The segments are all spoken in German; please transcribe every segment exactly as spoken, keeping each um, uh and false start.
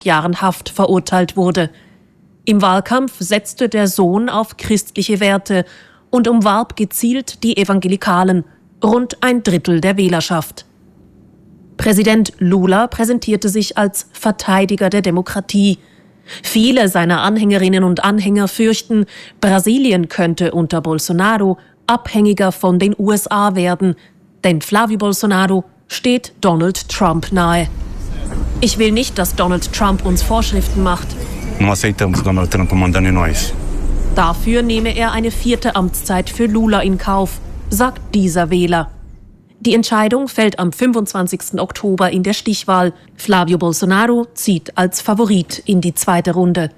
Jahren Haft verurteilt wurde. Im Wahlkampf setzte der Sohn auf christliche Werte und umwarb gezielt die Evangelikalen, rund ein Drittel der Wählerschaft. Präsident Lula präsentierte sich als Verteidiger der Demokratie. Viele seiner Anhängerinnen und Anhänger fürchten, Brasilien könnte unter Bolsonaro abhängiger von den U S A werden, denn Flávio Bolsonaro steht Donald Trump nahe. Ich will nicht, dass Donald Trump uns Vorschriften macht. Não aceitamos Donald Trump mandando em nós. Dafür nehme er eine vierte Amtszeit für Lula in Kauf, sagt dieser Wähler. Die Entscheidung fällt am fünfundzwanzigsten Oktober in der Stichwahl. Flávio Bolsonaro zieht als Favorit in die zweite Runde.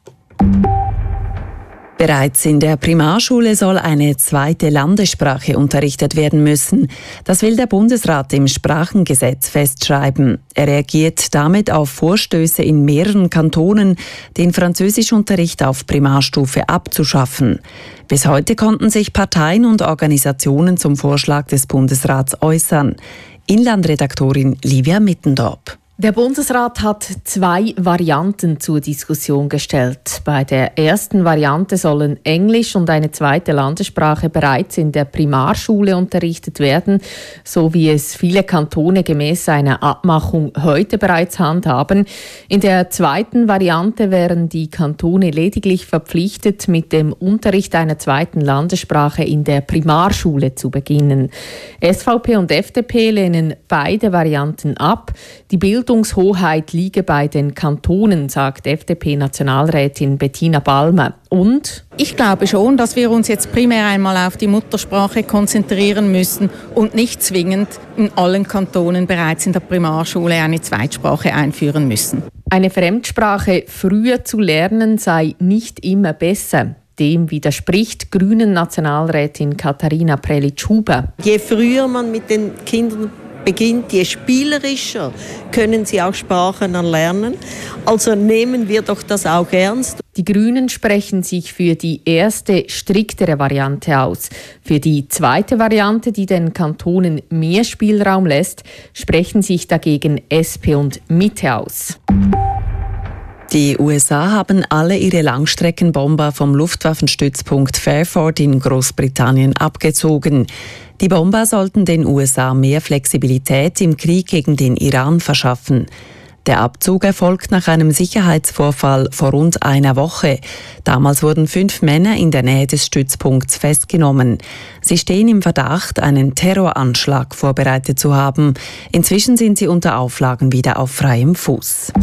Bereits in der Primarschule soll eine zweite Landessprache unterrichtet werden müssen. Das will der Bundesrat im Sprachengesetz festschreiben. Er reagiert damit auf Vorstöße in mehreren Kantonen, den Französischunterricht auf Primarstufe abzuschaffen. Bis heute konnten sich Parteien und Organisationen zum Vorschlag des Bundesrats äußern. Inlandredaktorin Livia Mittendorp. Der Bundesrat hat zwei Varianten zur Diskussion gestellt. Bei der ersten Variante sollen Englisch und eine zweite Landessprache bereits in der Primarschule unterrichtet werden, so wie es viele Kantone gemäß einer Abmachung heute bereits handhaben. In der zweiten Variante wären die Kantone lediglich verpflichtet, mit dem Unterricht einer zweiten Landessprache in der Primarschule zu beginnen. S V P und F D P lehnen beide Varianten ab. Die Bildungshoheit liege bei den Kantonen, sagt F D P-Nationalrätin Bettina Balmer. Und? Ich glaube schon, dass wir uns jetzt primär einmal auf die Muttersprache konzentrieren müssen und nicht zwingend in allen Kantonen bereits in der Primarschule eine Zweitsprache einführen müssen. Eine Fremdsprache früher zu lernen sei nicht immer besser. Dem widerspricht Grünen-Nationalrätin Katharina Prelitsch-Huber. Je früher man mit den Kindern beginnt, je spielerischer können sie auch Sprachen erlernen. Also nehmen wir doch das auch ernst. Die Grünen sprechen sich für die erste, striktere Variante aus. Für die zweite Variante, die den Kantonen mehr Spielraum lässt, sprechen sich dagegen S P und Mitte aus. Die U S A haben alle ihre Langstreckenbomber vom Luftwaffenstützpunkt Fairford in Großbritannien abgezogen. Die Bomber sollten den U S A mehr Flexibilität im Krieg gegen den Iran verschaffen. Der Abzug erfolgt nach einem Sicherheitsvorfall vor rund einer Woche. Damals wurden fünf Männer in der Nähe des Stützpunkts festgenommen. Sie stehen im Verdacht, einen Terroranschlag vorbereitet zu haben. Inzwischen sind sie unter Auflagen wieder auf freiem Fuß.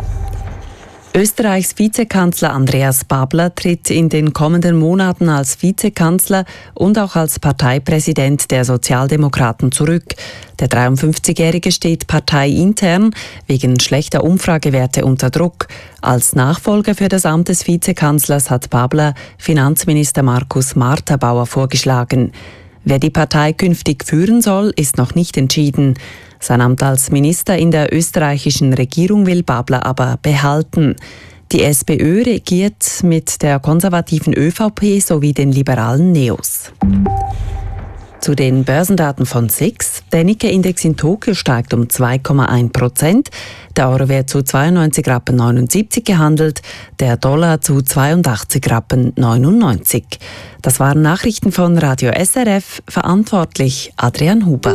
Österreichs Vizekanzler Andreas Babler tritt in den kommenden Monaten als Vizekanzler und auch als Parteipräsident der Sozialdemokraten zurück. Der dreiundfünfzigjährige steht parteiintern wegen schlechter Umfragewerte unter Druck. Als Nachfolger für das Amt des Vizekanzlers hat Babler Finanzminister Markus Marterbauer vorgeschlagen. Wer die Partei künftig führen soll, ist noch nicht entschieden. Sein Amt als Minister in der österreichischen Regierung will Babler aber behalten. Die SPÖ regiert mit der konservativen ÖVP sowie den liberalen Neos. Zu den Börsendaten von S I X. Der Nikkei-Index in Tokio steigt um zwei Komma eins Prozent. Der Euro wird zu zweiundneunzig Rappen neunundsiebzig gehandelt, der Dollar zu zweiundachtzig Rappen neunundneunzig. Das waren Nachrichten von Radio S R F, verantwortlich Adrian Huber.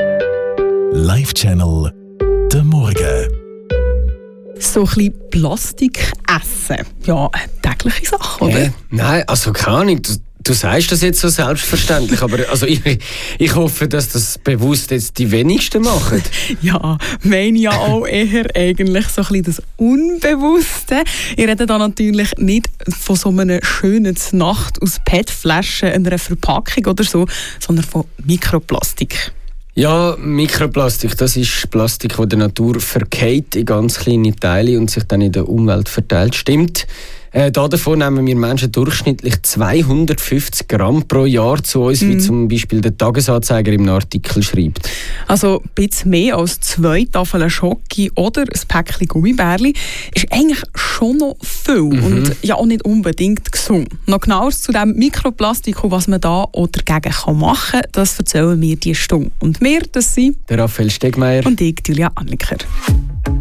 Live Channel der Morgen. So ein bisschen Plastik essen. Ja, eine tägliche Sache, oder? Äh, nein, also keine Ahnung. Du, du sagst das jetzt so selbstverständlich, aber also ich, ich hoffe, dass das bewusst jetzt die wenigsten machen. Ja, meine ja auch eher eigentlich so ein bisschen das Unbewusste. Ich rede da natürlich nicht von so einer schönen Nacht aus P E T-Flaschen, einer Verpackung oder so, sondern von Mikroplastik. Ja, Mikroplastik, das ist Plastik, das der Natur verkeilt in ganz kleine Teile und sich dann in der Umwelt verteilt. Stimmt. Äh, davon nehmen wir Menschen durchschnittlich zweihundertfünfzig Gramm pro Jahr zu uns, mm. wie zum Beispiel der Tagesanzeiger im Artikel schreibt. Also ein bisschen mehr als zwei Tafeln Schoki oder ein Päckchen Gummibärli ist eigentlich schon noch viel mhm. und ja auch nicht unbedingt gesund. Noch genaueres zu dem Mikroplastik und was man da oder dagegen kann machen kann, das erzählen wir diese Stunde. Und wir, das sind der Raphael Stegmeier und ich, Julia Anliker.